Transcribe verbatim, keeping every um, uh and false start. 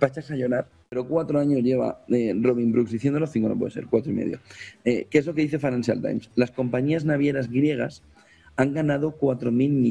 para echarse a llorar. Pero cuatro años lleva eh, Robin Brooks diciéndolo, cinco no puede ser, cuatro y medio. Eh, ¿Qué es lo que dice Financial Times? Las compañías navieras griegas han ganado cuatro mil